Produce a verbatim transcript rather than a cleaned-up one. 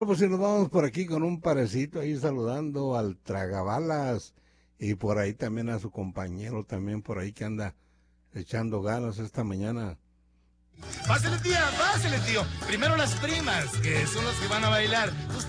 Pues si nos vamos por aquí con un parecito ahí saludando al Tragabalas y por ahí también a su compañero también por ahí que anda echando ganas esta mañana. Pásale, tía, pásale, tío. Primero las primas, que son las que van a bailar. Usted